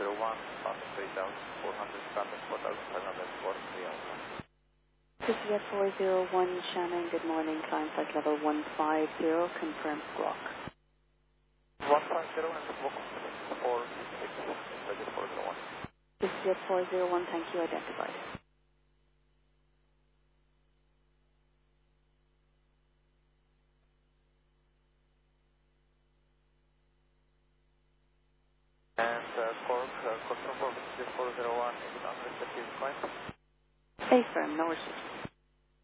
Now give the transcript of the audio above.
passing 3,400, contact 4,543 Alpha. This is Jet 401 Shannon, good morning, climb flight level 150, confirm squawk. 150 and smoke 466, Jet 401. This is Jet 401, thank you, identified. And Cork, confirm for Jet 401, is unrestricted climb. Stay firm, no restrictions.